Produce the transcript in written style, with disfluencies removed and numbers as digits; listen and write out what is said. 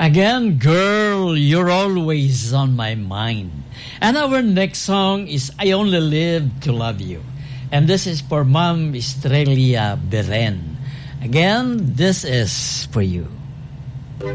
Again, girl, you're always on my mind. And our next song is I Only Live to Love You. And this is for Mom Estrella Beren. Again, this is for you.